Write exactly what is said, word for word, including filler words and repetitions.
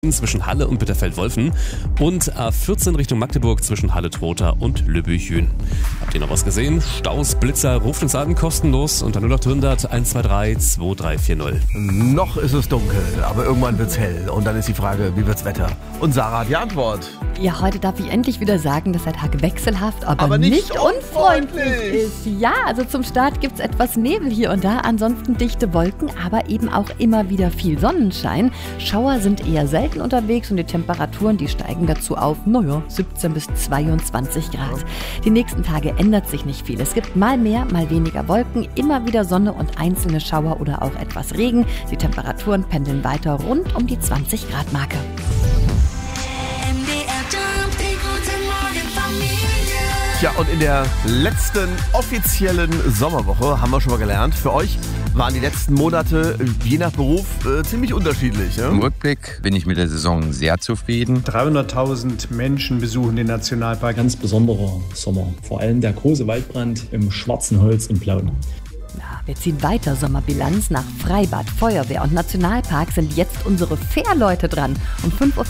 zwischen Halle und Bitterfeld-Wolfen und A vierzehn Richtung Magdeburg zwischen Halle-Trotha und Lübbechl. Habt ihr noch was gesehen? Staus, Blitzer, ruft uns an, kostenlos unter null acht hundert eins zwei drei zwei drei vier null. Noch ist es dunkel, aber irgendwann wird's hell. Und dann ist die Frage, wie wird's Wetter? Und Sarah hat die Antwort. Ja, heute darf ich endlich wieder sagen, dass der Tag wechselhaft, aber, Aber nicht nicht unfreundlich unfreundlich. ist. Ja, also zum Start gibt's etwas Nebel hier und da, ansonsten dichte Wolken, aber eben auch immer wieder viel Sonnenschein. Schauer sind eher selten unterwegs und die Temperaturen, die steigen dazu auf, naja, siebzehn bis zweiundzwanzig Grad. Die nächsten Tage ändert sich nicht viel. Es gibt mal mehr, mal weniger Wolken, immer wieder Sonne und einzelne Schauer oder auch etwas Regen. Die Temperaturen pendeln weiter rund um die zwanzig Grad Marke. Tja, und in der letzten offiziellen Sommerwoche haben wir schon mal gelernt, für euch waren die letzten Monate je nach Beruf äh, ziemlich unterschiedlich. Ja? Im Rückblick bin ich mit der Saison sehr zufrieden. dreihunderttausend Menschen besuchen den Nationalpark. Ganz besonderer Sommer. Vor allem der große Waldbrand im Schwarzen Holz in Plauen. Ja, wir ziehen weiter Sommerbilanz. Nach Freibad, Feuerwehr und Nationalpark sind jetzt unsere Fährleute dran. Um fünf Uhr